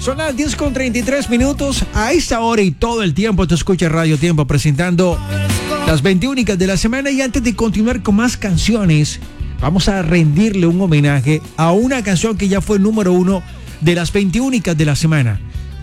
Son las 10:33. A esta hora y todo el tiempo te escucha Radio Tiempo presentando las 20 únicas de la semana. Y antes de continuar con más canciones, vamos a rendirle un homenaje a una canción que ya fue número 1 de las 20 únicas de la semana.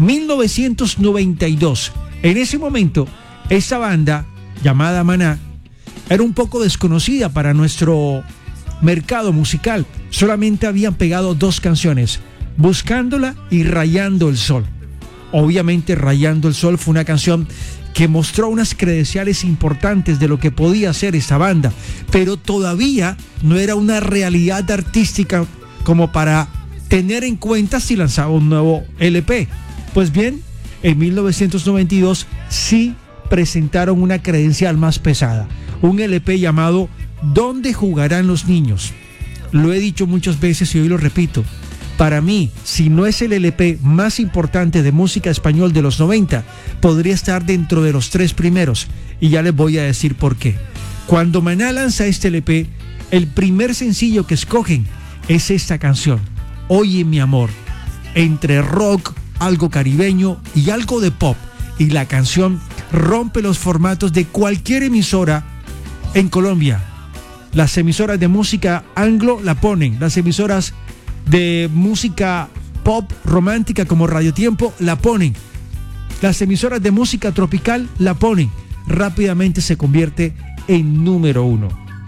1992. En ese momento, esta banda llamada Maná era un poco desconocida para nuestro mercado musical. Solamente habían pegado 2 canciones, Buscándola y Rayando el Sol. Obviamente Rayando el Sol fue una canción que mostró unas credenciales importantes de lo que podía hacer esta banda, pero todavía no era una realidad artística como para tener en cuenta si lanzaba un nuevo LP. Pues bien, en 1992 sí presentaron una credencial más pesada, un LP llamado ¿Dónde jugarán los niños? Lo he dicho muchas veces y hoy lo repito. Para mí, si no es el LP más importante de música español de los 90, podría estar dentro de los 3 primeros. Y ya les voy a decir por qué. Cuando Maná lanza este LP, el primer sencillo que escogen es esta canción, Oye mi amor, entre rock, algo caribeño y algo de pop. Y la canción rompe los formatos de cualquier emisora en Colombia. Las emisoras de música anglo la ponen, las emisoras de música pop romántica como Radio Tiempo la ponen, las emisoras de música tropical la ponen. Rápidamente se convierte en número 1.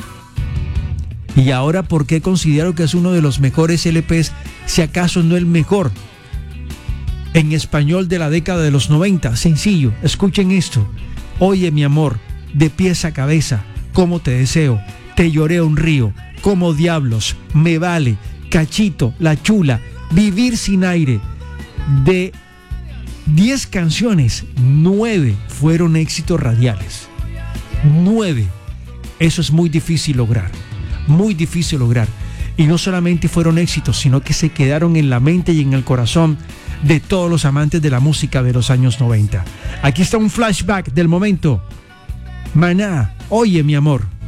Y ahora, ¿por qué considero que es uno de los mejores LPs, si acaso no el mejor en español de la década de los 90? Sencillo, escuchen esto. Oye mi amor, de pies a cabeza, cómo te deseo, te lloré a un río, como diablos, me vale, Cachito, La Chula, Vivir sin aire. De 10 canciones, 9 fueron éxitos radiales. 9. Eso es muy difícil lograr. Muy difícil lograr. Y no solamente fueron éxitos, sino que se quedaron en la mente y en el corazón de todos los amantes de la música de los años 90. Aquí está un flashback del momento. Maná, oye mi amor.